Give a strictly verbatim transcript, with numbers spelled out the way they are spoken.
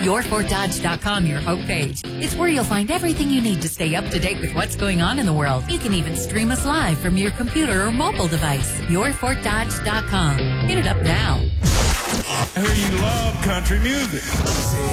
your fort dodge dot com, your homepage. It's where you'll find everything you need to stay up to date with what's going on in the world. You can even stream us live from your computer or mobile device. your fort dodge dot com. Hit it up now. I hear you love country music.